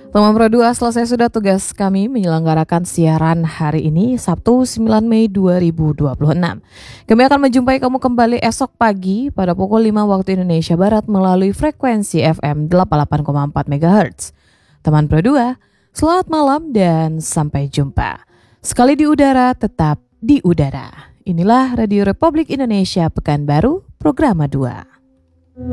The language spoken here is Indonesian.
Teman Pro 2, selesai sudah tugas kami menyelenggarakan siaran hari ini Sabtu 9 Mei 2026. Kami akan menjumpai kamu kembali esok pagi pada pukul 5 waktu Indonesia Barat melalui frekuensi FM 88,4 MHz. Teman Pro 2, selamat malam dan sampai jumpa. Sekali di udara, tetap di udara. Inilah Radio Republik Indonesia Pekanbaru, Programa 2.